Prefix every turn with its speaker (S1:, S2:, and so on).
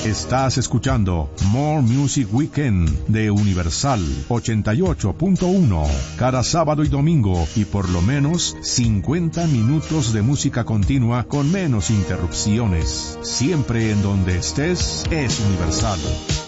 S1: Estás escuchando More Music Weekend de Universal 88.1. Cada sábado y domingo y por lo menos 50 minutos de música continua con menos interrupciones. Siempre en donde estés es Universal.